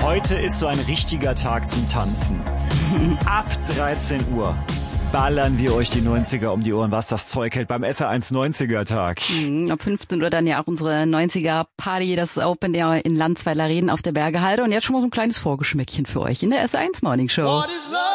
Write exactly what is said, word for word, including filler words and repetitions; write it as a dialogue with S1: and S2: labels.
S1: Heute ist so ein richtiger Tag zum Tanzen. Ab dreizehn Uhr ballern wir euch die neunziger um die Ohren, was das Zeug hält beim S R eins neunziger Tag.
S2: Mhm, ab fünfzehn Uhr dann ja auch unsere neunziger Party, das Open Air in Landsweiler Reden auf der Bergehalde. Und jetzt schon mal so ein kleines Vorgeschmäckchen für euch in der S R eins Morning Show.